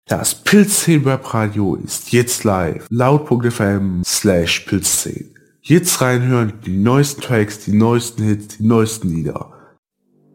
Das Pilz10 Webradio ist jetzt live. Laut.fm/Pilz10. Jetzt reinhören, die neuesten Tracks, die neuesten Hits, die neuesten Lieder.